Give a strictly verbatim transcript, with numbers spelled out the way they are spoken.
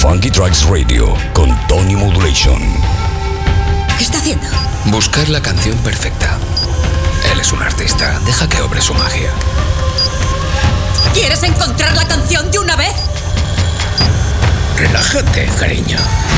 Funky Tracks Radio con Tony Modulation. ¿Qué está haciendo? Buscar la canción perfecta. Él es un artista. Deja que obre su magia. ¿Quieres encontrar la canción de una vez? Relájate, cariño.